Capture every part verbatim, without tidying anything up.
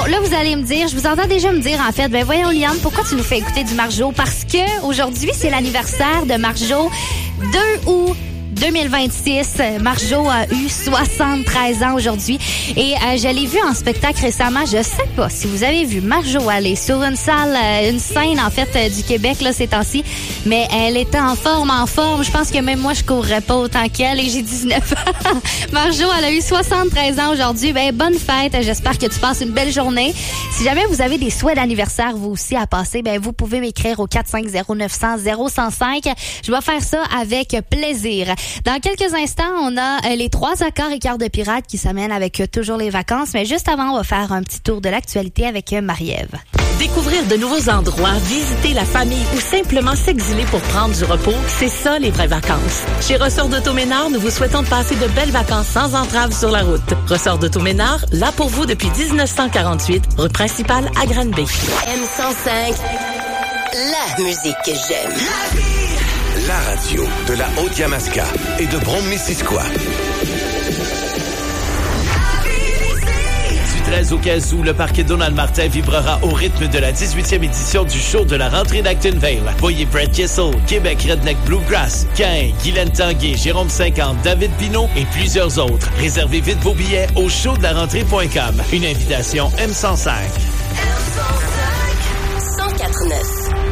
là, vous allez me dire, je vous entends déjà me dire, en fait, ben voyons, Liane, pourquoi tu nous fais écouter du Marjo? Parce que aujourd'hui, c'est l'anniversaire de Marjo, deux août deux mille vingt-six. Marjo a eu soixante-treize ans aujourd'hui et euh, je l'ai vue en spectacle récemment. Je sais pas si vous avez vu Marjo aller sur une salle, euh, une scène en fait euh, du Québec là ces temps-ci, mais elle était en forme, en forme. Je pense que même moi je courrais pas autant qu'elle et j'ai dix-neuf ans. Marjo, elle a eu soixante-treize ans aujourd'hui. Ben bonne fête. J'espère que tu passes une belle journée. Si jamais vous avez des souhaits d'anniversaire vous aussi à passer, ben vous pouvez m'écrire au quatre cinq zéro neuf zéro zéro zéro un zéro cinq. Je vais faire ça avec plaisir. Dans quelques instants, on a euh, les trois accords et quarts de pirate qui s'amènent avec euh, toujours les vacances. Mais juste avant, on va faire un petit tour de l'actualité avec euh, Marie-Ève. Découvrir de nouveaux endroits, visiter la famille ou simplement s'exiler pour prendre du repos, c'est ça les vraies vacances. Chez Ressort d'Auto-Ménard, nous vous souhaitons de passer de belles vacances sans entrave sur la route. Ressort d'Auto-Ménard, là pour vous depuis dix-neuf cent quarante-huit, rue principale à Granby. M cent cinq, la musique que j'aime. La vie! La radio de la Haute-Yamaska et de Brome-Missisquoi. Du treize au quinze août, le parc Donald Martin vibrera au rythme de la dix-huitième édition du show de la rentrée d'Actonville. Voyez Brett Kissel, Québec Redneck Bluegrass, Cain, Guylaine Tanguay, Jérôme cinquante, David Pinault et plusieurs autres. Réservez vite vos billets au show de la rentrée point com. Une invitation M cent cinq. M cent cinq, cent quatre neuf.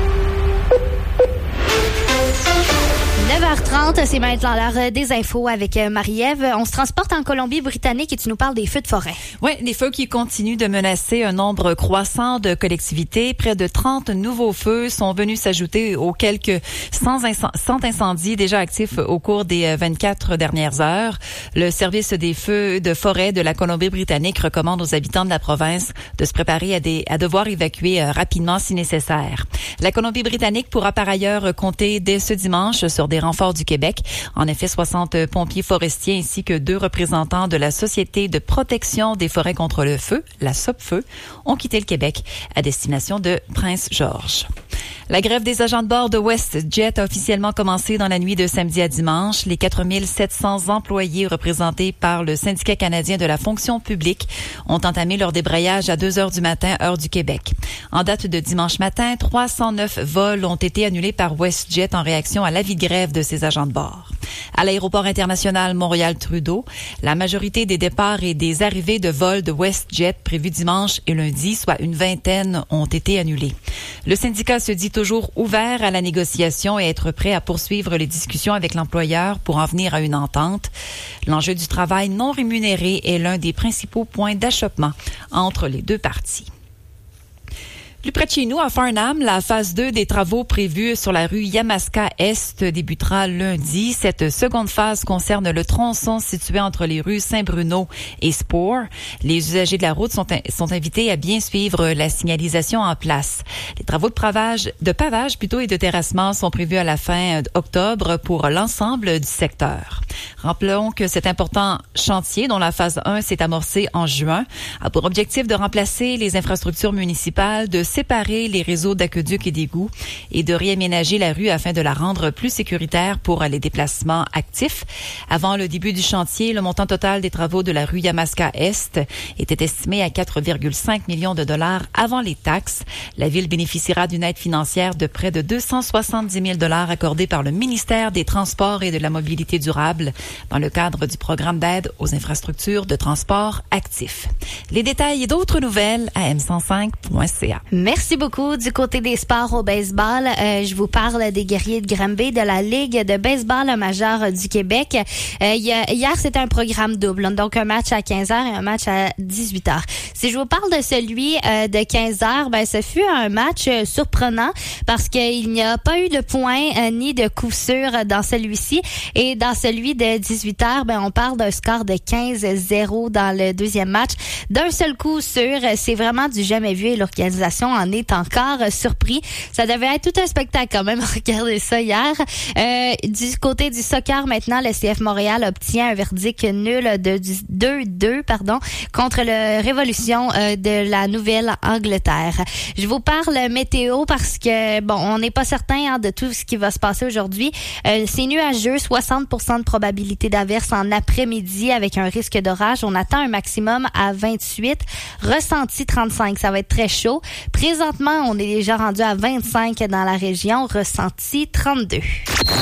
neuf heures trente, c'est maintenant l'heure des infos avec Marie-Ève. On se transporte en Colombie-Britannique et tu nous parles des feux de forêt. Oui, des feux qui continuent de menacer un nombre croissant de collectivités. Près de trente nouveaux feux sont venus s'ajouter aux quelques cent incendies déjà actifs au cours des vingt-quatre dernières heures. Le service des feux de forêt de la Colombie-Britannique recommande aux habitants de la province de se préparer à, des, à devoir évacuer rapidement si nécessaire. La Colombie-Britannique pourra par ailleurs compter dès ce dimanche sur des renforts du Québec. En effet, soixante pompiers forestiers ainsi que deux représentants de la Société de protection des forêts contre le feu, la SOPFEU, ont quitté le Québec à destination de Prince-Georges. La grève des agents de bord de WestJet a officiellement commencé dans la nuit de samedi à dimanche. Les quatre mille sept cents employés représentés par le syndicat canadien de la fonction publique ont entamé leur débrayage à deux heures du matin, heure du Québec. En date de dimanche matin, trois cent neuf vols ont été annulés par WestJet en réaction à l'avis de grève de ses agents de bord. À l'aéroport international Montréal-Trudeau, la majorité des départs et des arrivées de vols de WestJet prévus dimanche et lundi, soit une vingtaine, ont été annulés. Le syndicat se dit toujours ouvert à la négociation et être prêt à poursuivre les discussions avec l'employeur pour en venir à une entente. L'enjeu du travail non rémunéré est l'un des principaux points d'achoppement entre les deux parties. Plus près de chez nous, à Farnham, la phase deux des travaux prévus sur la rue Yamaska-Est débutera lundi. Cette seconde phase concerne le tronçon situé entre les rues Saint-Bruno et Spore. Les usagers de la route sont, sont invités à bien suivre la signalisation en place. Les travaux de pavage, de pavage plutôt et de terrassement sont prévus à la fin octobre pour l'ensemble du secteur. Rappelons que cet important chantier, dont la phase un s'est amorcée en juin, a pour objectif de remplacer les infrastructures municipales, de séparer les réseaux d'aqueducs et d'égouts et de réaménager la rue afin de la rendre plus sécuritaire pour les déplacements actifs. Avant le début du chantier, le montant total des travaux de la rue Yamaska-Est était estimé à quatre virgule cinq millions de dollars avant les taxes. La ville bénéficiera d'une aide financière de près de deux cent soixante-dix mille dollars accordée par le ministère des Transports et de la Mobilité durable dans le cadre du programme d'aide aux infrastructures de transport actifs. Les détails et d'autres nouvelles à m cent cinq point c a. Merci beaucoup. Du côté des sports au baseball, euh, je vous parle des Guerriers de Granby de la Ligue de baseball majeure du Québec. Euh, hier, c'était un programme double, donc un match à quinze heures et un match à dix-huit heures. Si je vous parle de celui euh, de quinze heures, ben ce fut un match euh, surprenant parce qu'il n'y a pas eu de points euh, ni de coup sûr dans celui-ci. Et dans celui de dix-huit heures, ben on parle d'un score de quinze zéro dans le deuxième match. D'un seul coup sûr, c'est vraiment du jamais vu et l'organisation en est encore euh, surpris. Ça devait être tout un spectacle quand même. Regardez ça hier. Euh, du côté du soccer maintenant, le C F Montréal obtient un verdict nul de deux deux pardon, contre le Révolution euh, de la Nouvelle-Angleterre. Je vous parle météo parce que, bon, on n'est pas certain hein, de tout ce qui va se passer aujourd'hui. Euh, c'est nuageux, soixante pour cent de probabilité d'averse en après-midi avec un risque d'orage. On attend un maximum à vingt-huit. Ressenti trente-cinq, ça va être très chaud. Présentement, on est déjà rendu à vingt-cinq dans la région. Ressenti trente-deux.